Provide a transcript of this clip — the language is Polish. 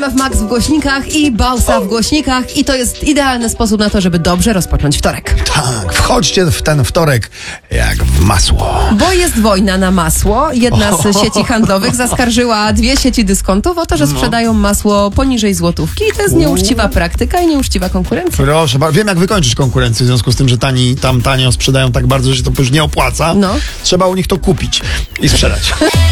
RMF Max w głośnikach i Bausa w głośnikach i to jest idealny sposób na to, żeby dobrze rozpocząć wtorek. Tak, wchodźcie w ten wtorek jak w masło. Bo jest wojna na masło. Jedna z sieci handlowych zaskarżyła 2 sieci dyskontów o to, że sprzedają masło poniżej złotówki i to jest nieuczciwa praktyka i nieuczciwa konkurencja. Proszę, wiem jak wykończyć konkurencję w związku z tym, że tam tanio sprzedają tak bardzo, że się to już nie opłaca. No. Trzeba u nich to kupić i sprzedać.